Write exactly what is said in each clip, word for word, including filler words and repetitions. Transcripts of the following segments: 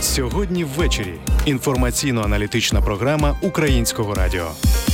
Сьогодні ввечері. Інформаційно-аналітична програма Українського радіо.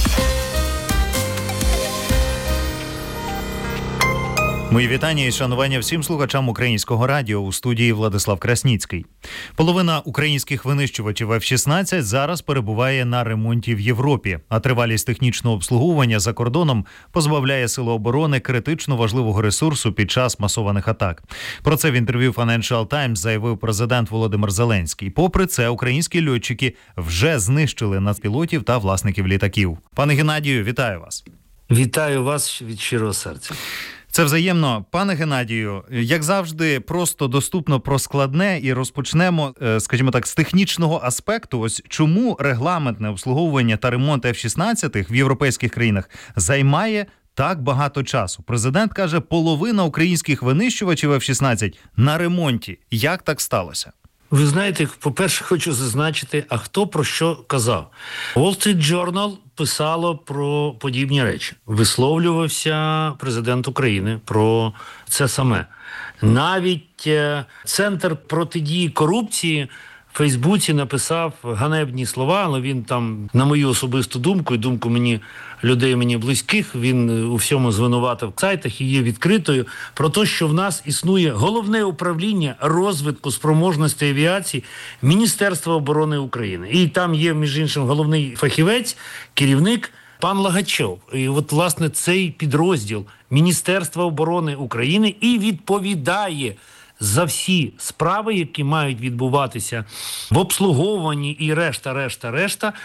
Мої вітання і шанування всім слухачам Українського радіо. У студії Владислав Красніцький. Половина українських винищувачів еф шістнадцять зараз перебуває на ремонті в Європі, а тривалість технічного обслуговування за кордоном позбавляє Сили оборони критично важливого ресурсу під час масованих атак. Про це в інтерв'ю Financial Times заявив президент Володимир Зеленський. Попри це, українські льотчики вже знищили нацпілотів та власників літаків. Пане Геннадію, вітаю вас. Вітаю вас від щирого серця. Це взаємно. Пане Геннадію, як завжди, просто доступно про складне і розпочнемо, скажімо так, з технічного аспекту. Ось чому регламентне обслуговування та ремонт еф шістнадцять в європейських країнах займає так багато часу? Президент каже, половина українських винищувачів еф шістнадцять на ремонті. Як так сталося? Ви знаєте, по-перше, хочу зазначити, а хто про що казав. Wall Street Journal писало про подібні речі. Висловлювався президент України про це саме. Навіть Центр протидії корупції в Фейсбуці написав ганебні слова, але він там, на мою особисту думку, і думку мені людей мені близьких, він у всьому звинуватив в сайтах і є відкритою, про те, що в нас існує головне управління розвитку спроможності авіації Міністерства оборони України. І там є, між іншим, головний фахівець, керівник пан Лагачов. І от, власне, цей підрозділ Міністерства оборони України і відповідає за всі справи, які мають відбуватися в обслуговуванні і решта, решта, решта